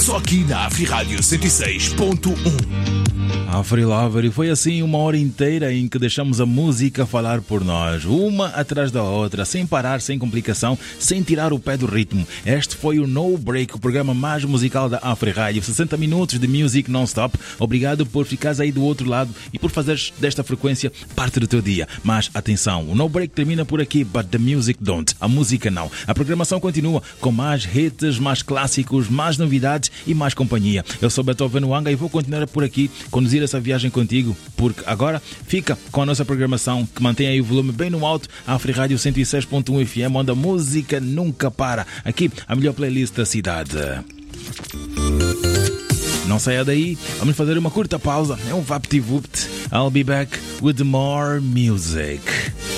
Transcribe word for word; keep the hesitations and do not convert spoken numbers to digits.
Só aqui na Afri-Rádio cento e seis ponto um. Afri Lover, e foi assim uma hora inteira em que deixamos a música falar por nós, uma atrás da outra, sem parar, sem complicação, sem tirar o pé do ritmo. Este foi o No Break, o programa mais musical da Afri-Rádio, sessenta minutos de music non-stop. Obrigado por ficares aí do outro lado e por fazeres desta frequência parte do teu dia. Mas atenção, o No Break termina por aqui, but the music don't. A música não. A programação continua com mais hits, mais clássicos, mais novidades e mais companhia. Eu sou Beethoven Wanga e vou continuar por aqui, conduzir essa viagem contigo, porque agora fica com a nossa programação que mantém aí o volume bem no alto, a Afri-Rádio cento e seis ponto um F M, onde a música nunca para. Aqui, a melhor playlist da cidade. Não saia daí, vamos fazer uma curta pausa. É um vapt-vupt. I'll be back with more music.